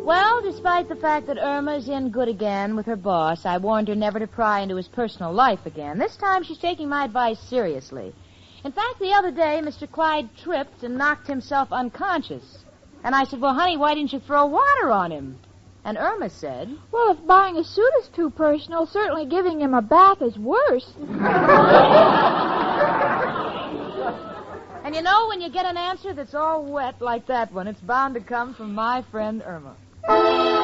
Well, despite the fact that Irma's in good again with her boss, I warned her never to pry into his personal life again. This time she's taking my advice seriously. In fact, the other day, Mr. Clyde tripped and knocked himself unconscious. And I said, well, honey, why didn't you throw water on him? And Irma said, well, if buying a suit is too personal, certainly giving him a bath is worse. And you know, when you get an answer that's all wet like that one, it's bound to come from my friend Irma.